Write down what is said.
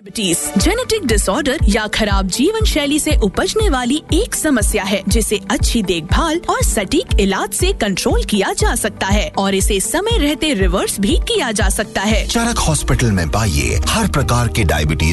Genetic disorder या खराब जीवन शैली से उपजने वाली एक समस्या है जिसे अच्छी देखभाल और सटीक इलाज से कंट्रोल किया जा सकता है और इसे समय रहते रिवर्स भी किया जा सकता है। चरक हॉस्पिटल में पाइए हर प्रकार के डायबिटीज